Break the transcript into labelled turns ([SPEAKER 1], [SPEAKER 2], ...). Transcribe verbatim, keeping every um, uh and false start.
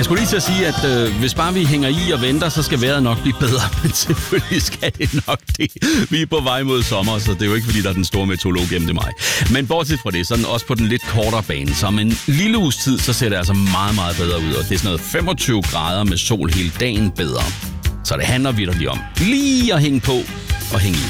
[SPEAKER 1] skulle lige til at sige, at øh, hvis bare vi hænger i og venter, så skal vejret nok blive bedre. Men selvfølgelig skal det nok det. Vi er på vej mod sommer, så det er jo ikke, fordi der er den store meteorolog gennem det mig. Men bortset fra det, så er den også på den lidt kortere bane. Så om en lille uges tid, så ser det altså meget, meget bedre ud. Og det er sådan noget femogtyve grader med sol hele dagen bedre. Så det handler vitterligt om lige at hænge på og hænge i.